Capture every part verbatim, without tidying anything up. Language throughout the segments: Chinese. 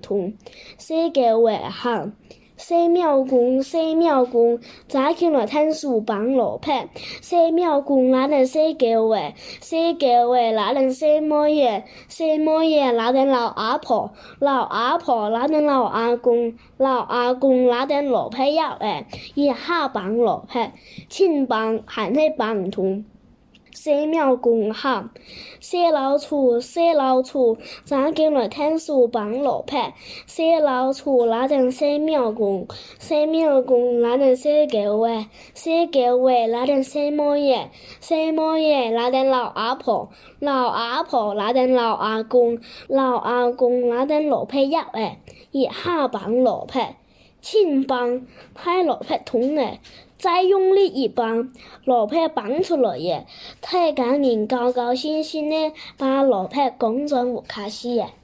同，世界为行。西庙公，西庙公，早起来听书帮老拍。西庙公哪能世界为？世界为哪能西摩爷？西摩爷哪能老阿婆？老阿婆哪能老阿公？老阿公哪能老拍要诶？一下帮老拍，亲帮还是帮唔同。西庙公行，西老厝，西老厝，早起来听书帮老拍。西老厝哪能西庙公？西庙公哪能世界为？世界为哪能西摩爷？西摩爷哪能老阿婆？老阿婆哪能老阿公？老阿公哪能老拍要诶？一下帮老拍，亲帮派老拍同诶。再用力一帮，老拍帮出来耶！太感人，高高兴兴的把老拍讲转乌卡西耶。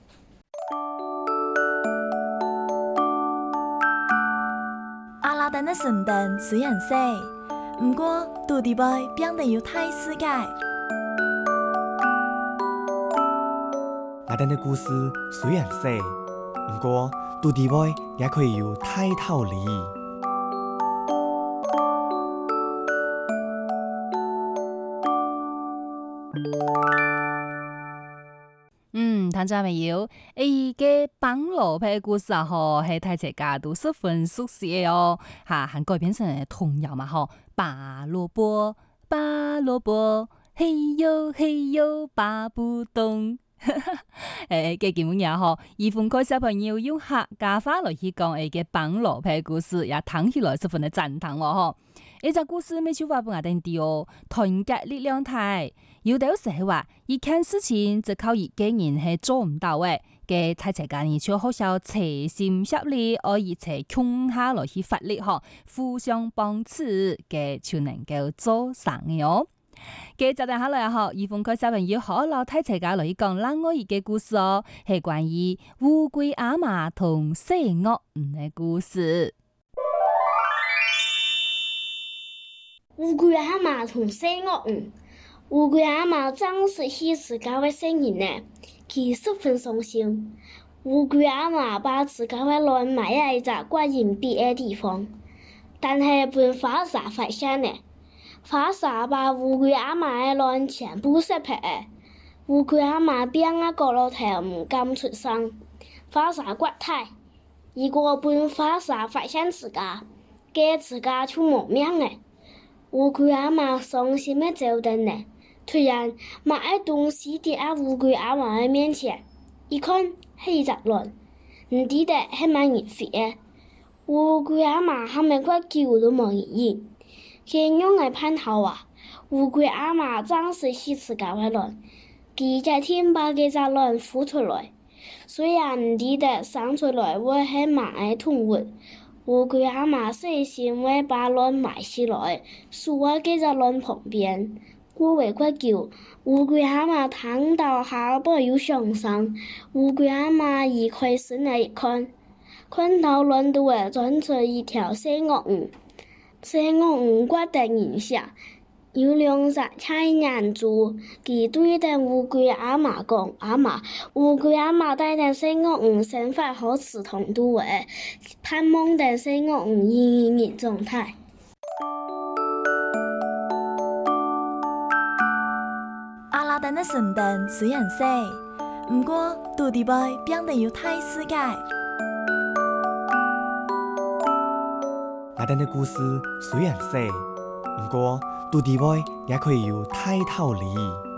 阿拉丁的神灯虽然小，不过土地外变得有大世界。 阿丁的故事虽然小，不过土地外也可以有大道理。 嗯，听众朋友，伊个帮老拍故事啊，吼，系大家都十分熟悉的哦，哈，还改编成童谣嘛，吼，拔萝卜，拔萝卜，嘿呦嘿呦，拔不动。诶，嘅节目也吼，而分开小朋友用客家话来去讲诶个帮老拍故事，也听起来十分的赞同哦，吼。呢只故事咩出发本阿定啲哦，团结力量大。有啲時話，一件事情只靠一個人係做唔到嘅，嘅大家呢就好少齊心協力，而一齊共下來去發力嗬，互相幫持嘅就能夠做成嘅哦。嘅就等下來嗬，二鳳區小朋友可留大家來講另外一個故事哦，係關於烏龜阿嫲同四岳魚嘅故事。 烏龜阿嫲同四岳魚。烏龜阿嫲真是喜自家的聲音呢，佢十分傷心。烏龜阿嫲把自家的卵埋喺一隻關隱蔽的地方，但係被花灑發現呢，花灑把烏龜阿嫲的卵全部食皮。烏龜阿嫲邊個角落頭唔敢出聲，花灑刮太，如果被花灑發現自家，嘅自家就冇命呢。烏龜阿嫲傷心的走定呢。突然，買東西跌喺烏龜阿嫲嘅面前，一看係一隻卵，唔知得係乜人飛嘅。烏龜阿嫲係咪骨叫都冇人應？佢用嚟盼頭啊！烏龜阿嫲真是喜自家嘅卵，佢隻天把嘅隻卵孵出來，雖然唔知得生出來會係乜嘅動物。烏龜阿嫲細心會把卵埋起來，數喺嘅隻卵旁邊。我為骨叫，烏龜阿嫲聽到下邊有響聲，烏龜阿嫲移開身嚟一看，看到卵度誒鑽出一條細鱷魚，細鱷魚骨得人下，有兩隻大眼珠，佢對等烏龜阿嫲講：阿嫲，烏龜阿嫲帶等細鱷魚生發好刺痛度誒，盼望等細鱷魚延年狀態。 阿拉丁的神燈雖然小，不過土地外變得有大世界。 阿丁的故事雖然小，不過土地外也可以有大道理。